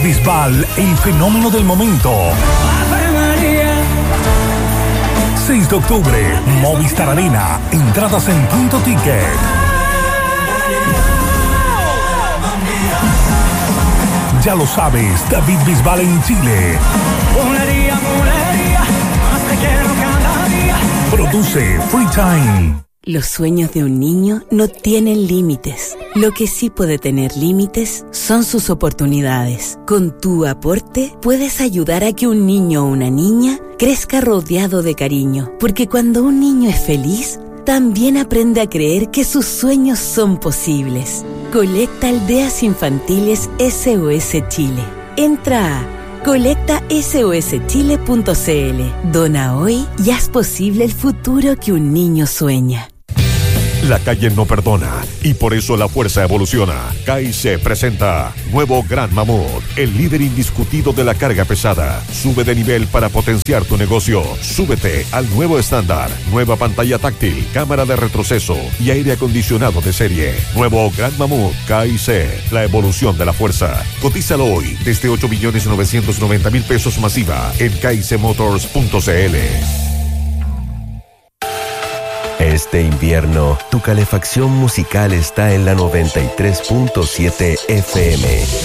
Bisbal, el fenómeno del momento. 6 de octubre, Movistar Arena. Entradas en Punto Ticket. Ya lo sabes, David Bisbal en Chile. Produce Free Time. Los sueños de un niño no tienen límites. Lo que sí puede tener límites son sus oportunidades. Con tu aporte puedes ayudar a que un niño o una niña crezca rodeado de cariño. Porque cuando un niño es feliz, también aprende a creer que sus sueños son posibles. Colecta Aldeas Infantiles SOS Chile. Entra a colectasoschile.cl. Dona hoy y haz posible el futuro que un niño sueña. La calle no perdona y por eso la fuerza evoluciona. CAICE presenta nuevo Gran Mamut, el líder indiscutido de la carga pesada. Sube de nivel para potenciar tu negocio. Súbete al nuevo estándar. Nueva pantalla táctil, cámara de retroceso y aire acondicionado de serie. Nuevo Gran Mamut CAICE, la evolución de la fuerza. Cotízalo hoy desde 8.990.000 pesos masiva en caicemotors.cl. Este invierno, tu calefacción musical está en la 93.7 FM.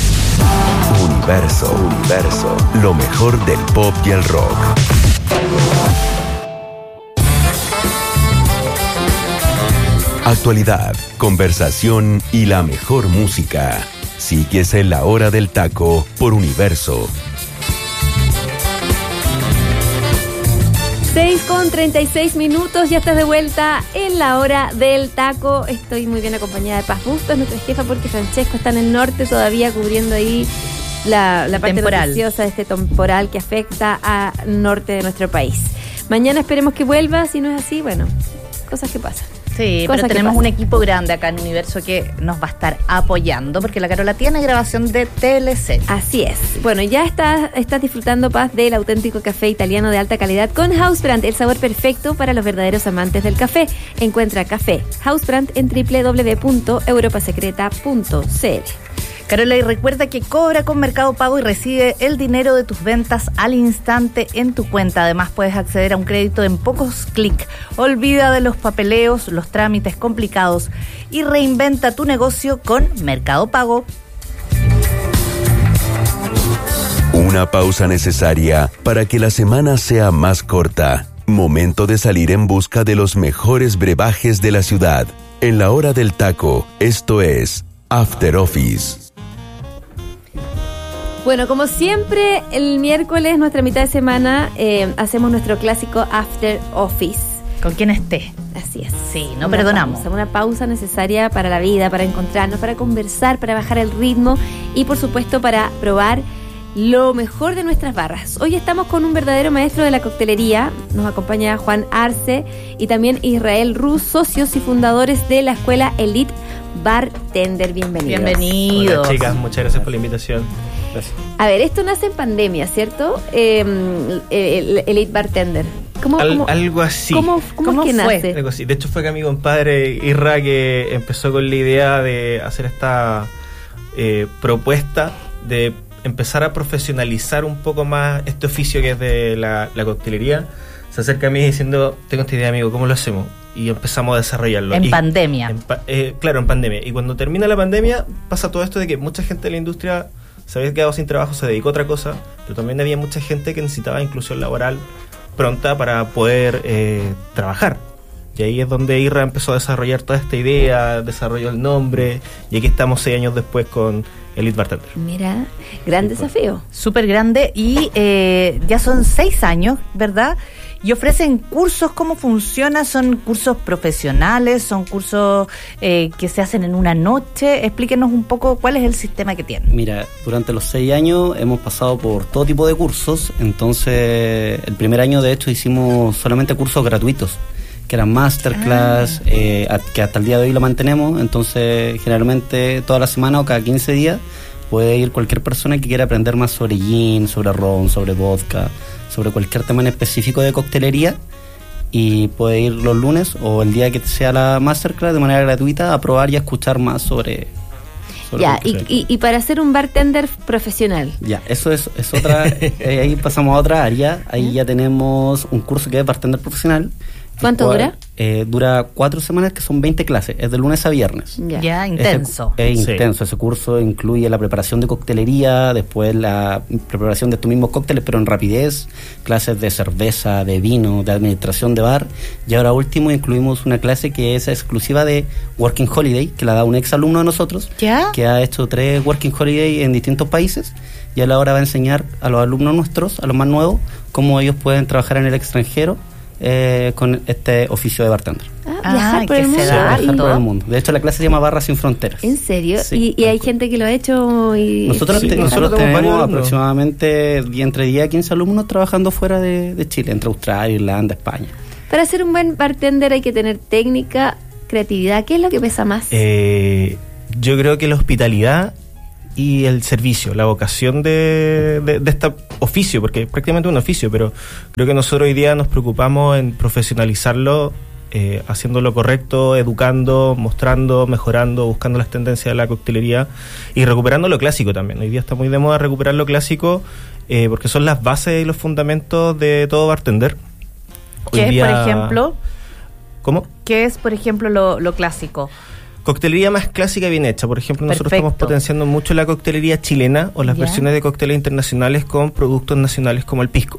Universo, lo mejor del pop y el rock. Actualidad, conversación y la mejor música. Sigues en La Hora del Taco por Universo. 6:36, ya estás de vuelta en La Hora del Taco. Estoy muy bien acompañada de Paz Bustos, nuestra jefa, porque Francesco está en el norte todavía cubriendo ahí la parte noticiosa de este temporal que afecta al norte de nuestro país. Mañana esperemos que vuelva, si no es así, bueno, cosas que pasan. Sí, pero tenemos un equipo grande acá en Universo que nos va a estar apoyando, porque la Carola tiene grabación de TLC. Así es. Bueno, ya estás disfrutando, Paz, del auténtico café italiano de alta calidad con Hausbrand, el sabor perfecto para los verdaderos amantes del café. Encuentra café Hausbrand en www.europasecreta.cl. Carola, y recuerda que cobra con Mercado Pago y recibe el dinero de tus ventas al instante en tu cuenta. Además, puedes acceder a un crédito en pocos clics. Olvida de los papeleos, los trámites complicados y reinventa tu negocio con Mercado Pago. Una pausa necesaria para que la semana sea más corta. Momento de salir en busca de los mejores brebajes de la ciudad. En La Hora del Taco, esto es After Office. Bueno, como siempre, el miércoles, nuestra mitad de semana, hacemos nuestro clásico After Office. Con quien esté. Así es. Sí, no perdonamos. Una pausa necesaria para la vida, para encontrarnos, para conversar, para bajar el ritmo y, por supuesto, para probar lo mejor de nuestras barras. Hoy estamos con un verdadero maestro de la coctelería. Nos acompaña Juan Arce y también Israel Ruz, socios y fundadores de la escuela Elite Bartender. Bienvenidos. Hola, chicas, muchas gracias por la invitación. Gracias. A ver, esto nace en pandemia, ¿cierto? El Elite Bartender. Algo así. ¿Cómo es que nace? Algo así. De hecho, fue que mi compadre Irra que empezó con la idea de hacer esta propuesta de empezar a profesionalizar un poco más este oficio que es de la coctelería. Se acerca a mí diciendo, tengo esta idea, amigo, ¿cómo lo hacemos? Y empezamos a desarrollarlo. En pandemia. Claro, en pandemia. Y cuando termina la pandemia, pasa todo esto de que mucha gente de la industria se había quedado sin trabajo, se dedicó a otra cosa, pero también había mucha gente que necesitaba inclusión laboral pronta para poder trabajar. Y ahí es donde Irra empezó a desarrollar toda esta idea, desarrolló el nombre, y aquí estamos 6 años después con Elite Bartender. Mira, gran desafío. Súper grande, y ya son 6 años, ¿verdad? Y ofrecen cursos. ¿Cómo funciona? ¿Son cursos profesionales? ¿Son cursos que se hacen en una noche? Explíquenos un poco cuál es el sistema que tienen. Mira, durante los 6 años hemos pasado por todo tipo de cursos. Entonces, el primer año de hecho hicimos solamente cursos gratuitos, que eran masterclass, que hasta el día de hoy lo mantenemos. Entonces, generalmente toda la semana o cada 15 días puede ir cualquier persona que quiera aprender más sobre gin, sobre ron, sobre vodka, sobre cualquier tema en específico de coctelería, y puede ir los lunes o el día que sea la masterclass de manera gratuita a probar y a escuchar más sobre Ya, y para ser un bartender profesional. Ya, eso es otra, ahí pasamos a otra área, ahí ya tenemos un curso que es bartender profesional. ¿Cuánto dura? Dura 4 semanas, que son 20 clases, es de lunes a viernes. Ya, intenso. Es intenso, ese curso incluye la preparación de coctelería, después la preparación de estos mismos cócteles, pero en rapidez, clases de cerveza, de vino, de administración de bar, y ahora último incluimos una clase que es exclusiva de Working Holiday, que la da un ex alumno de nosotros, ¿ya? Que ha hecho 3 Working Holiday en distintos países, y él ahora va a enseñar a los alumnos nuestros, a los más nuevos, cómo ellos pueden trabajar en el extranjero, con este oficio de bartender. Viajar por el mundo. Viajar por el mundo. De hecho, la clase se llama Barras sin Fronteras. ¿En serio? Sí, ¿Y hay gente que lo ha hecho? Nosotros tenemos aproximadamente entre 10 a 15 alumnos trabajando fuera de Chile, entre Australia, Irlanda, España. Para ser un buen bartender hay que tener técnica, creatividad. ¿Qué es lo que pesa más? Yo creo que la hospitalidad y el servicio, la vocación de este oficio, porque es prácticamente un oficio, pero creo que nosotros hoy día nos preocupamos en profesionalizarlo, haciendo lo correcto, educando, mostrando, mejorando, buscando las tendencias de la coctelería y recuperando lo clásico también. Hoy día está muy de moda recuperar lo clásico, porque son las bases y los fundamentos de todo bartender. ¿Qué es, por ejemplo? ¿Cómo? ¿Qué es, por ejemplo, lo clásico? Coctelería más clásica bien hecha. Por ejemplo, nosotros Perfecto. estamos potenciando mucho la coctelería chilena o las versiones de cócteles internacionales con productos nacionales como el pisco.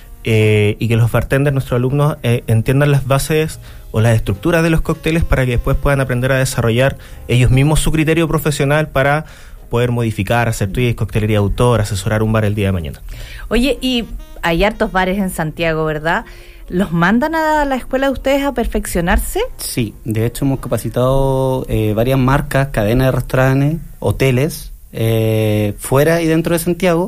Y que los bartenders, nuestros alumnos, entiendan las bases o las estructuras de los cócteles para que después puedan aprender a desarrollar ellos mismos su criterio profesional para poder modificar, hacer tweets, coctelería autor, asesorar un bar el día de mañana. Oye, y hay hartos bares en Santiago, ¿verdad? ¿Los mandan a la escuela de ustedes a perfeccionarse? Sí, de hecho hemos capacitado varias marcas, cadenas de restaurantes, hoteles, fuera y dentro de Santiago,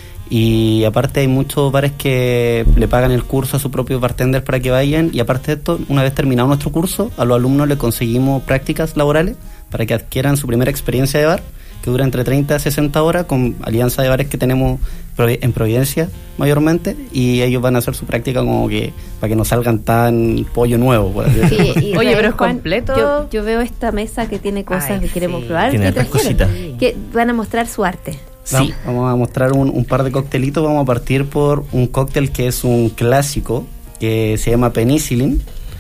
y aparte hay muchos bares que le pagan el curso a sus propios bartenders para que vayan, y aparte de esto, una vez terminado nuestro curso, a los alumnos les conseguimos prácticas laborales para que adquieran su primera experiencia de bar, que dura entre 30 a 60 horas, con alianza de bares que tenemos en Providencia mayormente, y ellos van a hacer su práctica como que para que no salgan tan pollo nuevo, por así decirlo. Sí, Oye, pero es Juan, completo. Yo veo esta mesa que tiene cosas que queremos probar. Tiene otras cositas. Que van a mostrar su arte. Sí, vamos a mostrar un par de coctelitos. Vamos a partir por un cóctel que es un clásico, que se llama Penicillin.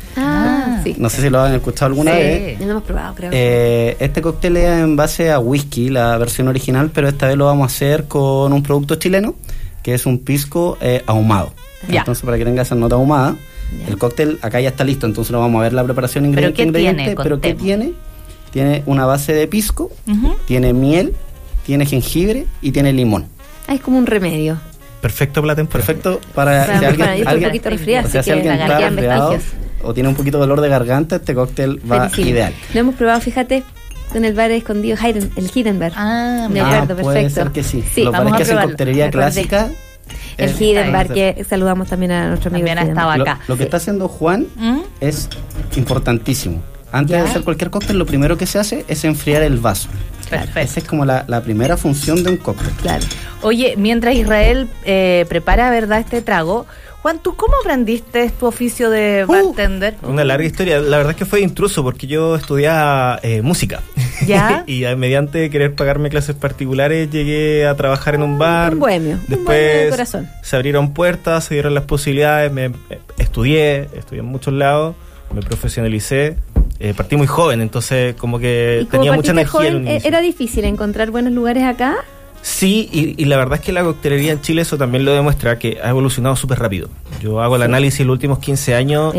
Sí. No sé si lo han escuchado alguna vez. No lo hemos probado, creo. Este cóctel es en base a whisky, la versión original, pero esta vez lo vamos a hacer con un producto chileno, que es un pisco ahumado. Ya. Entonces, para que tenga esa nota ahumada, el cóctel acá ya está listo, entonces lo vamos a ver la preparación ingrediente. ¿Pero qué tiene? Tiene una base de pisco, tiene miel, tiene jengibre y tiene limón. Es como un remedio. Perfecto para la temporada. Perfecto para si alguien, un poquito resfriado, o sea, así si que alguien está quedan resfriado vestigios. o tiene un poquito de dolor de garganta, este cóctel va ideal. Lo hemos probado, fíjate, con el bar escondido, el Hidden Bar. Me acuerdo, puede perfecto. ser que sí. Sí, Los vamos bares a que hacen probarlo. coctelería clásica. El Hidden Bar, que saludamos también a nuestro amigo. También ha estado acá. Lo que está haciendo Juan es importantísimo. Antes de hacer cualquier cóctel, lo primero que se hace es enfriar el vaso. Perfecto. Esa es como la primera función de un cóctel. Claro. Oye, mientras Israel prepara, ¿verdad?, este trago, Juan, ¿tú cómo aprendiste tu oficio de bartender? Una larga historia. La verdad es que fue intruso porque yo estudiaba música. ¿Ya? Y mediante querer pagarme clases particulares llegué a trabajar en un bar. Un bohemio. Después un bohemio de corazón. Se abrieron puertas, se dieron las posibilidades. Estudié en muchos lados, me profesionalicé. Partí muy joven, entonces como que tenía mucha energía. Joven, ¿era difícil encontrar buenos lugares acá? Sí, y la verdad es que la coctelería en Chile eso también lo demuestra, que ha evolucionado súper rápido. Yo hago el análisis de los últimos 15 años,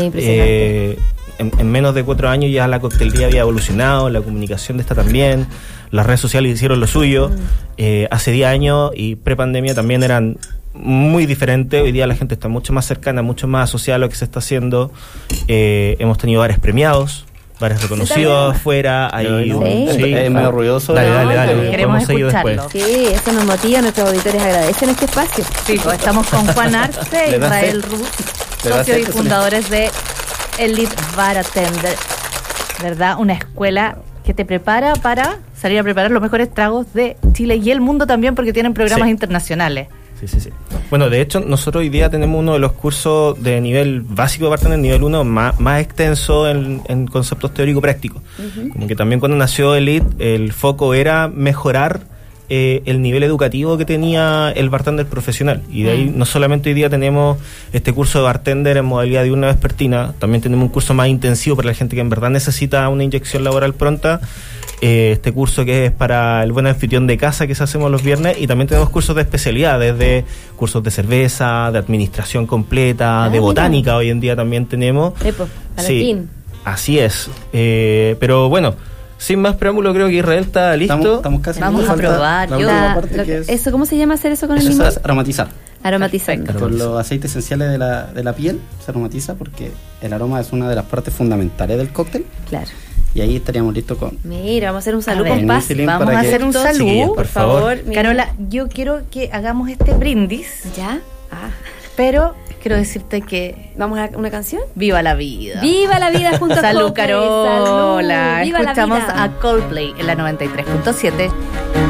en menos de 4 años ya la coctelería había evolucionado, la comunicación de esta también, las redes sociales hicieron lo suyo. Hace 10 años y prepandemia también eran muy diferentes. Hoy día la gente está mucho más cercana, mucho más asociada a lo que se está haciendo. Hemos tenido bares premiados, bares reconocidos afuera. Es medio ruidoso. Dale. Queremos seguir escucharlo. después. Sí, eso nos motiva, nuestros auditores agradecen este espacio. Sí, pues estamos con Juan Arce e Israel Ruz, socios y fundadores de Elite Bartender, ¿verdad? Una escuela que te prepara para salir a preparar los mejores tragos de Chile y el mundo también, porque tienen programas internacionales. Sí. Bueno, de hecho, nosotros hoy día tenemos uno de los cursos de nivel básico de bartender, nivel 1, más extenso en conceptos teórico-prácticos. Uh-huh. Como que también cuando nació Elite, el foco era mejorar el nivel educativo que tenía el bartender profesional. Y de ahí no solamente hoy día tenemos este curso de bartender en modalidad de una vespertina, también tenemos un curso más intensivo para la gente que en verdad necesita una inyección laboral pronta. Este curso que es para el buen anfitrión de casa que se hacemos los viernes, y también tenemos cursos de especialidad, desde cursos de cerveza, de administración completa, de botánica hoy en día también tenemos. Sí, así es. Pero bueno, sin más preámbulo, creo que Israel está listo. Estamos casi. Vamos a probar. Eso, ¿cómo se llama hacer eso con el limón? limón? Eso es aromatizar. Aromatizando. Con los aceites esenciales de la piel se aromatiza porque el aroma es una de las partes fundamentales del cóctel. Claro. Y ahí estaríamos listos con... Mira, vamos a hacer un salud con Paz. Vamos a hacer un salud. Por favor. Carola, yo quiero que hagamos este brindis. ¿Ya? Pero quiero decirte que... ¿Vamos a una canción? ¡Viva la vida! ¡Viva la vida junto a Salud, Coldplay! Carola. ¡Salud! ¡Viva Escuchamos la vida! a Coldplay en la 93.7.